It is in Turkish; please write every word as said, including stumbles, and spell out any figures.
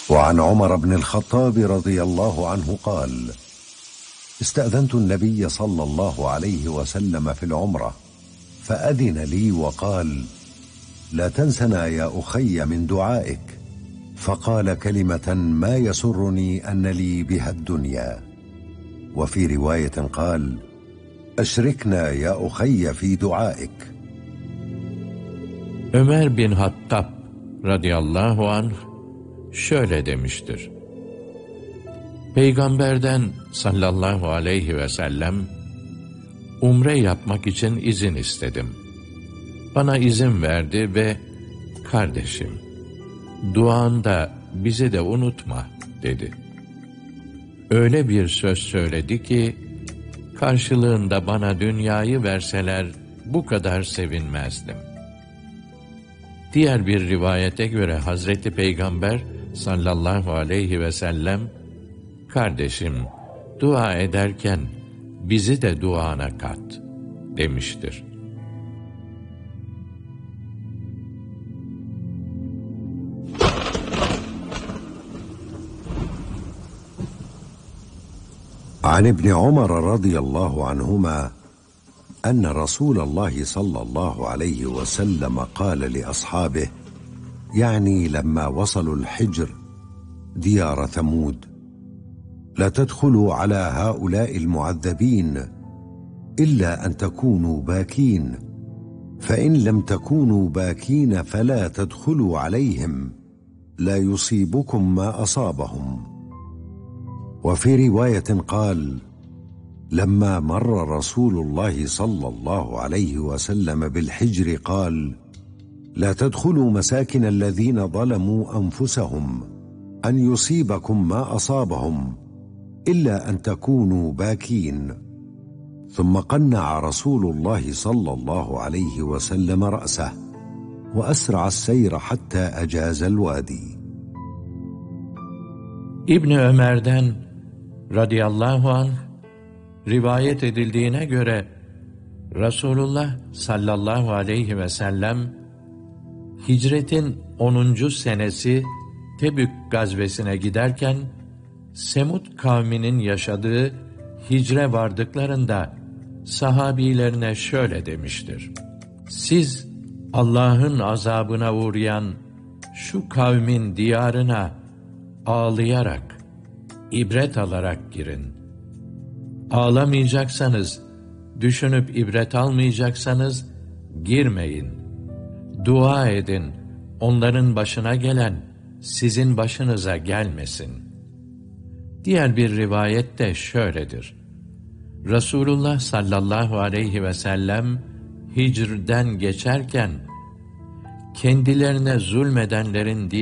وعن عمر بن الخطاب رضي الله عنه قال: استأذنت النبي صلى الله عليه وسلم في العمرة فأذن لي وقال: لا تنسنا يا أخي من دعائك، فقال كلمة ما يسرني أن لي بها الدنيا. وفي رواية قال: أشركنا يا أخي في دعائك. Ömer bin Hattab radıyallahu anh şöyle demiştir: Peygamberden sallallahu aleyhi ve sellem umre yapmak için izin istedim. Bana izin verdi ve kardeşim, duanda bizi de unutma dedi. Öyle bir söz söyledi ki karşılığında bana dünyayı verseler bu kadar sevinmezdim. Diğer bir rivayete göre Hazreti Peygamber sallallahu aleyhi ve sellem, kardeşim, dua ederken bizi de duana kat demiştir. عن ابن عمر رضي الله عنهما أن رسول الله صلى الله عليه وسلم قال لأصحابه، يعني لما وصلوا الحجر ديار ثمود: لا تدخلوا على هؤلاء المعذبين إلا أن تكونوا باكين، فإن لم تكونوا باكين فلا تدخلوا عليهم، لا يصيبكم ما أصابهم. وفي رواية قال: لما مر رسول الله صلى الله عليه وسلم بالحجر قال: لا تدخلوا مساكن الذين ظلموا أنفسهم أن يصيبكم ما أصابهم إلا أن تكونوا باكين. ثم قنع رسول الله صلى الله عليه وسلم رأسه وأسرع السير حتى أجاز الوادي. İbni Ömer'den radıyallahu anh rivayet edildiğine göre Resulullah sallallahu aleyhi ve sellem hicretin onuncu senesi Tebük gazvesine giderken Semud kavminin yaşadığı hicre vardıklarında sahabilerine şöyle demiştir: siz Allah'ın azabına uğrayan şu kavmin diyarına ağlayarak, ibret alarak girin. Ağlamayacaksanız, düşünüp ibret almayacaksanız girmeyin. Dua edin, onların başına gelen sizin başınıza gelmesin. Diğer bir rivayette şöyledir: Resulullah sallallahu aleyhi ve sellem Hicr'den geçerken kendilerine zulmedenlerin